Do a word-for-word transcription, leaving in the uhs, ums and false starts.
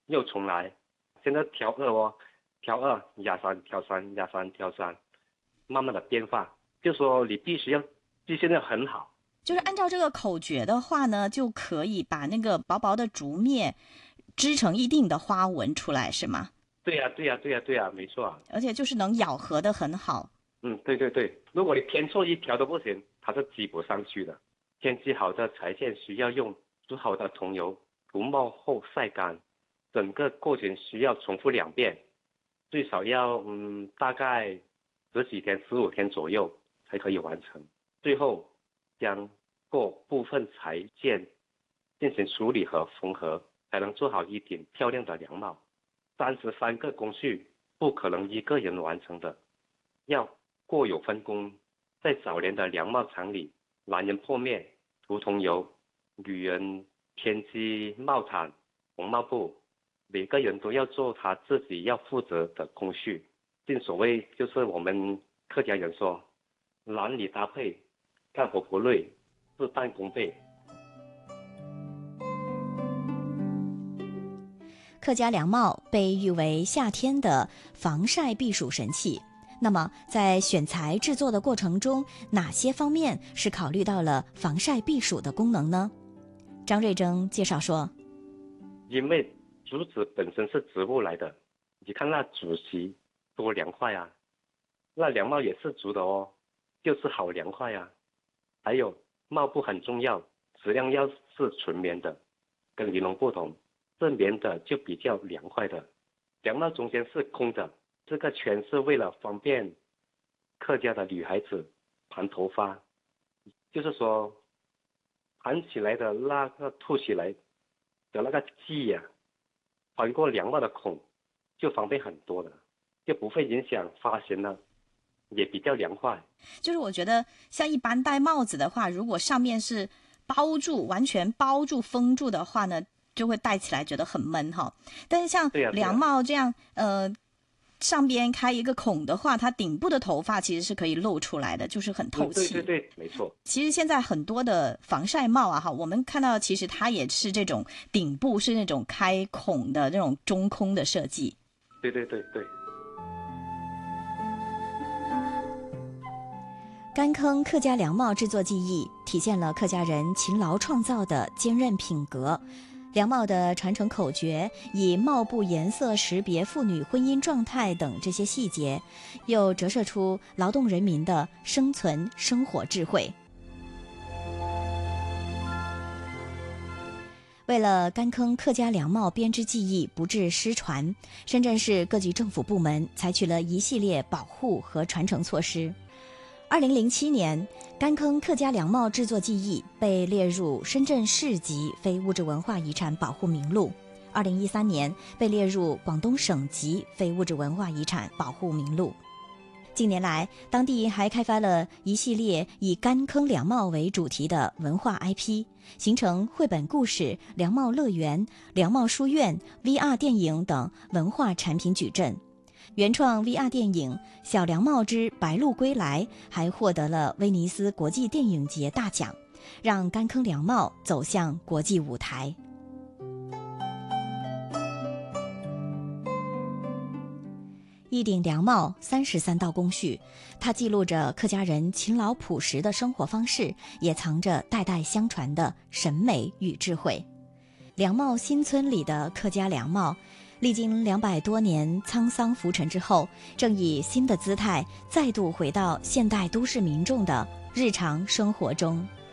又重来，现在调二哦，调二压三调三压三调三，慢慢的变化，就说你必须要记性要很好。 就是按照这个口诀的话呢，就可以把那个薄薄的竹篾织成一定的花纹出来，是吗？ 对呀、对呀、对呀、对呀、没错啊。 而且就是能咬合的很好。 嗯，对对对，如果你偏错一条都不行，它是系不上去的。天气好的裁线需要用煮好的桐油涂抹后晒干，整个过程需要重复两遍，最少要嗯大概十几天、十五天左右才可以完成。最后将各部分裁件进行处理和缝合，才能做好一顶漂亮的凉帽。三十三个工序不可能一个人完成的，要各有分工。在早年的凉帽厂里，男人破面涂桐油，女人编织帽毯缝帽布，每个人都要做他自己要负责的工序。正所谓就是我们客家人说，男女搭配，干活不累，事半功倍。 客家凉帽被誉为夏天的防晒避暑神器。那么在选材制作的过程中，哪些方面是考虑到了防晒避暑的功能呢？张瑞征介绍说， 因为竹子本身是植物来的，你看那竹席多凉快啊，那凉帽也是竹的哦，就是好凉快啊。还有帽布很重要，质量要是纯棉的，跟尼龙不同，是棉的就比较凉快的。凉帽中间是空的，这个全是为了方便客家的女孩子盘头发，就是说盘起来的那个凸起来的那个髻呀、啊，穿过凉帽的孔就方便很多了，就不会影响发型了，也比较凉快。 就是我觉得像一般戴帽子的话，如果上面是包住完全包住封住的话呢，就会戴起来觉得很闷哈。但是像对呀、啊、对呀、 凉啊， 帽这样呃上边开一个孔的话，它顶部的头发其实是可以露出来的，就是很透嗯，对气。 对对，没错。 其实现在很多的防晒帽啊，哈，我们看到其实它也是这种顶部是那种开孔的那种中空的设计。 对对对对。 干坑客家凉帽制作技艺体现了客家人勤劳创造的坚韧品格。凉帽的传承口诀以帽布颜色识别妇女婚姻状态等这些细节，又折射出劳动人民的生存生活智慧。为了干坑客家凉帽编织技艺不致失传，深圳市各级政府部门采取了一系列保护和传承措施。二零零七年，干坑客家凉帽制作技艺被列入深圳市级非物质文化遗产保护名录。二零一三年被列入广东省级非物质文化遗产保护名录。近年来，当地还开发了一系列以干坑凉帽为主题的文化 I P， 形成绘本故事、凉帽乐园、凉帽书院、V R 电影等文化产品矩阵。原创 V R 电影《小凉帽之白鹭归来》还获得了威尼斯国际电影节大奖，让干坑凉帽走向国际舞台。一顶凉帽三十三道工序，它记录着客家人勤劳朴实的生活方式，也藏着代代相传的审美与智慧。凉帽新村里的客家凉帽，历经两百多年沧桑浮沉之后，正以新的姿态再度回到现代都市民众的日常生活中。